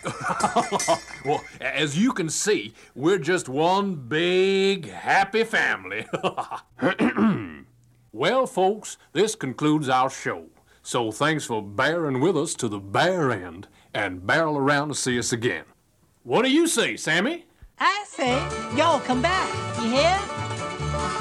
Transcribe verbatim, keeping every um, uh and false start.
Well, as you can see, we're just one big happy family. Well, folks, this concludes our show. So thanks for bearing with us to the bare end and barrel around to see us again. What do you say, Sammy? I say, y'all come back. You hear?